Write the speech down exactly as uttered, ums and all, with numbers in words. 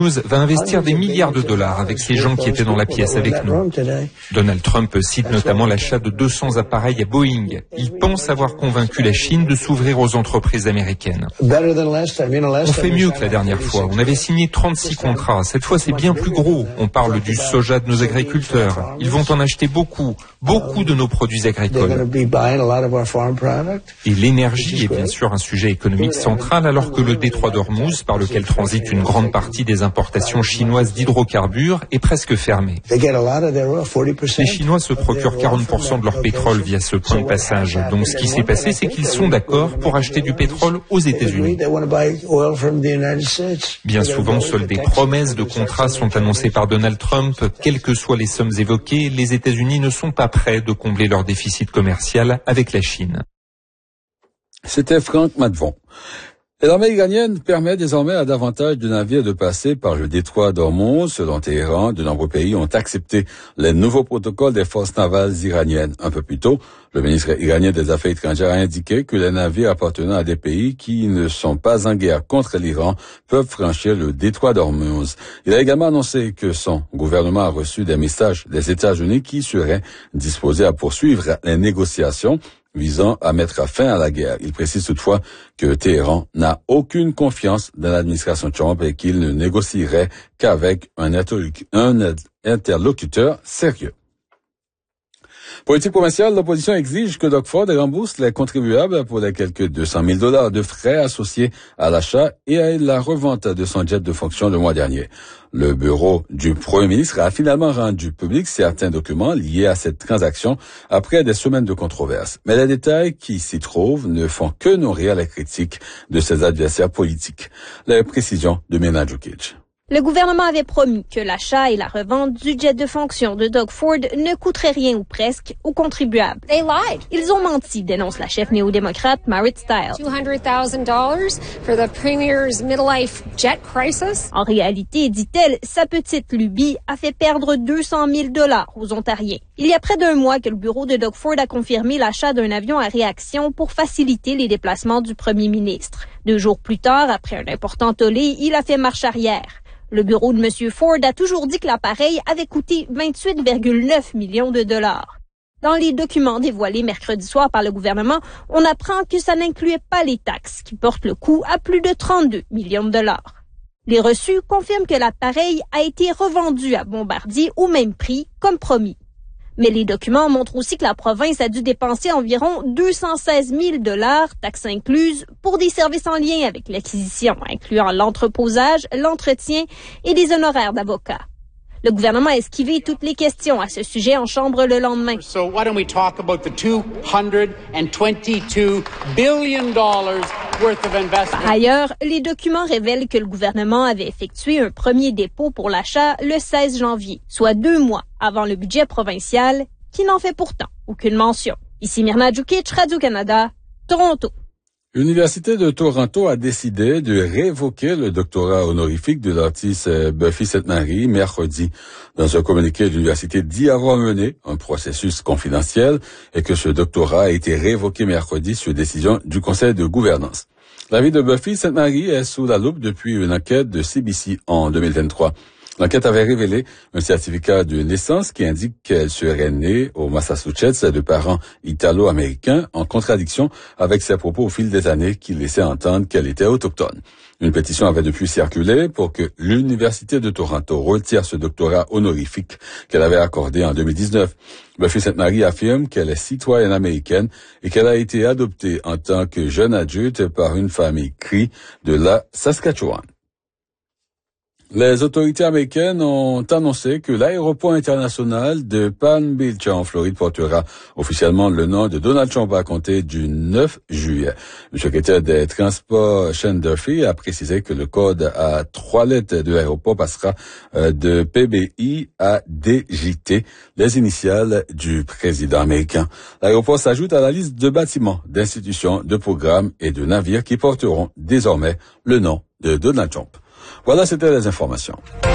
va investir des milliards de dollars avec ces gens qui étaient dans la pièce avec nous. Donald Trump cite notamment l'achat de deux cents appareils à Boeing. Il pense avoir convaincu la Chine de s'ouvrir aux entreprises américaines. On fait mieux que la dernière fois. On avait signé trente-six contrats. Cette fois, c'est bien plus gros. On parle du soja de nos agriculteurs. Ils vont en acheter beaucoup, beaucoup de nos produits agricoles. Et l'énergie est bien sûr un sujet économique central alors que le détroit d'Ormuz, par lequel transite une grande partie des importations chinoises d'hydrocarbures, est presque fermé. Les Chinois se procurent quarante pour cent de leur pétrole via ce point de passage. Donc ce qui s'est passé, c'est qu'ils sont d'accord pour acheter du pétrole aux États-Unis. Bien souvent, seules des promesses de contrats sont annoncées par Donald Trump. Quelles que soient les sommes évoquées, les États-Unis ne sont pas prêts de combler leur déficit commercial avec la Chine. C'était Franck Madvon. Et l'armée iranienne permet désormais à davantage de navires de passer par le détroit d'Ormuz. Selon Téhéran, de nombreux pays ont accepté les nouveaux protocoles des forces navales iraniennes. Un peu plus tôt, le ministre iranien des Affaires étrangères a indiqué que les navires appartenant à des pays qui ne sont pas en guerre contre l'Iran peuvent franchir le détroit d'Ormuz. Il a également annoncé que son gouvernement a reçu des messages des États-Unis qui seraient disposés à poursuivre les négociations visant à mettre fin à la guerre. Il précise toutefois que Téhéran n'a aucune confiance dans l'administration Trump et qu'il ne négocierait qu'avec un interlocuteur sérieux. Politique provinciale, l'opposition exige que Doug Ford rembourse les contribuables pour les quelques deux cent mille dollars de frais associés à l'achat et à la revente de son jet de fonction le mois dernier. Le bureau du Premier ministre a finalement rendu public certains documents liés à cette transaction après des semaines de controverses. Mais les détails qui s'y trouvent ne font que nourrir les critiques de ses adversaires politiques. Les précisions de Mirna Djukic. Le gouvernement avait promis que l'achat et la revente du jet de fonction de Doug Ford ne coûteraient rien ou presque aux contribuables. They lied. Ils ont menti, dénonce la chef néo-démocrate Marit Stiles. two hundred thousand dollars for the Premier's midlife jet crisis. En réalité, dit-elle, sa petite lubie a fait perdre deux cent mille dollars aux Ontariens. Il y a près d'un mois que le bureau de Doug Ford a confirmé l'achat d'un avion à réaction pour faciliter les déplacements du premier ministre. Deux jours plus tard, après un important tollé, il a fait marche arrière. Le bureau de M. Ford a toujours dit que l'appareil avait coûté vingt-huit virgule neuf millions de dollars. Dans les documents dévoilés mercredi soir par le gouvernement, on apprend que ça n'incluait pas les taxes, qui portent le coût à plus de trente-deux millions de dollars. Les reçus confirment que l'appareil a été revendu à Bombardier au même prix, comme promis. Mais les documents montrent aussi que la province a dû dépenser environ deux cent seize mille dollars, taxes incluses, pour des services en lien avec l'acquisition, incluant l'entreposage, l'entretien et des honoraires d'avocats. Le gouvernement a esquivé toutes les questions à ce sujet en chambre le lendemain. So why don't we talk about the two hundred twenty-two billion dollars worth of investment? Par ailleurs, les documents révèlent que le gouvernement avait effectué un premier dépôt pour l'achat le seize janvier, soit deux mois avant le budget provincial, qui n'en fait pourtant aucune mention. Ici Mirna Djukic, Radio-Canada, Toronto. L'Université de Toronto a décidé de révoquer le doctorat honorifique de l'artiste Buffy Sainte-Marie mercredi. Dans un communiqué, l'université dit avoir mené un processus confidentiel et que ce doctorat a été révoqué mercredi sur décision du conseil de gouvernance. La vie de Buffy Sainte-Marie est sous la loupe depuis une enquête de C B C en deux mille vingt-trois. L'enquête avait révélé un certificat de naissance qui indique qu'elle serait née au Massachusetts de parents italo-américains, en contradiction avec ses propos au fil des années qui laissaient entendre qu'elle était autochtone. Une pétition avait depuis circulé pour que l'Université de Toronto retire ce doctorat honorifique qu'elle avait accordé en deux mille dix-neuf. Buffy Sainte-Marie affirme qu'elle est citoyenne américaine et qu'elle a été adoptée en tant que jeune adulte par une famille Cree de la Saskatchewan. Les autorités américaines ont annoncé que l'aéroport international de Palm Beach en Floride portera officiellement le nom de Donald Trump à compter du neuf juillet. Le secrétaire des Transports, Sean Duffy, a précisé que le code à trois lettres de l'aéroport passera de P B I à D J T, les initiales du président américain. L'aéroport s'ajoute à la liste de bâtiments, d'institutions, de programmes et de navires qui porteront désormais le nom de Donald Trump. Voilà, c'était les informations.